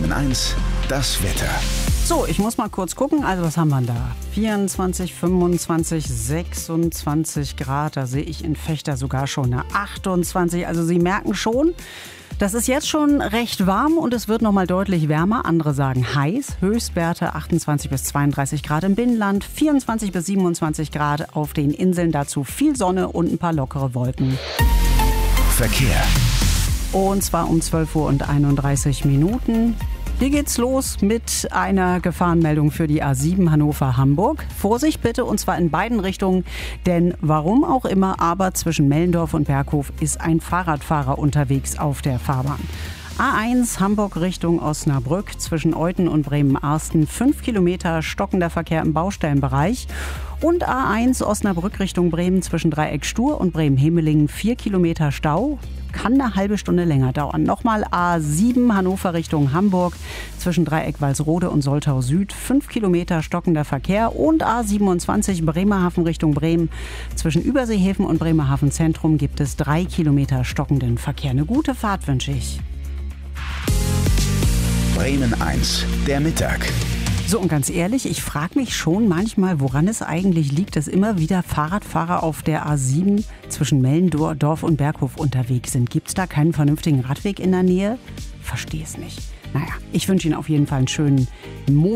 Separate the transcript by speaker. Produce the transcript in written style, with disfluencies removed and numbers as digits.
Speaker 1: Bremen 1, das Wetter.
Speaker 2: So, ich muss mal kurz gucken. Also was haben wir da? 24, 25, 26 Grad. Da sehe ich in Vechta sogar schon eine 28. Also Sie merken schon, das ist jetzt schon recht warm und es wird noch mal deutlich wärmer. Andere sagen heiß. Höchstwerte 28 bis 32 Grad im Binnenland, 24 bis 27 Grad auf den Inseln. Dazu viel Sonne und ein paar lockere Wolken.
Speaker 1: Verkehr.
Speaker 2: Und zwar um 12 Uhr und 31 Minuten. Hier geht's los mit einer Gefahrenmeldung für die A7 Hannover-Hamburg. Vorsicht bitte, und zwar in beiden Richtungen, denn warum auch immer, aber zwischen Mellendorf und Berghof ist ein Fahrradfahrer unterwegs auf der Fahrbahn. A1 Hamburg Richtung Osnabrück zwischen Euthen und Bremen-Arsten 5 Kilometer stockender Verkehr im Baustellenbereich. Und A1 Osnabrück Richtung Bremen zwischen Dreieck Stur und Bremen-Hemelingen 4 Kilometer Stau. Kann eine halbe Stunde länger dauern. Nochmal A7 Hannover Richtung Hamburg zwischen Dreieck Walsrode und Soltau Süd 5 Kilometer stockender Verkehr. Und A27 Bremerhaven Richtung Bremen zwischen Überseehäfen und Bremerhaven Zentrum gibt es 3 Kilometer stockenden Verkehr. Eine gute Fahrt wünsche ich.
Speaker 1: Bremen 1, der Mittag.
Speaker 2: So, und ganz ehrlich, ich frage mich schon manchmal, woran es eigentlich liegt, dass immer wieder Fahrradfahrer auf der A7 zwischen Mellendorf und Berghof unterwegs sind. Gibt es da keinen vernünftigen Radweg in der Nähe? Verstehe es nicht. Naja, ich wünsche Ihnen auf jeden Fall einen schönen Monat.